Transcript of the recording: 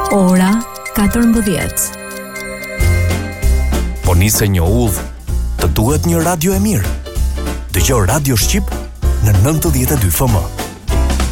Ora 14. Po nise një udhë, të duhet një radio e mirë. Dëgjoj Radio Shqip në 92 FM.